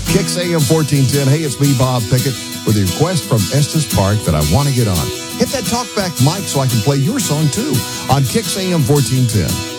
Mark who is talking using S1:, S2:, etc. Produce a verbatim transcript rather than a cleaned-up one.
S1: Kicks A M fourteen ten. Hey, it's me, Bob Pickett, with a request from Estes Park that I want to get on. Hit that talkback mic so I can play your song, too, on Kicks A M fourteen ten.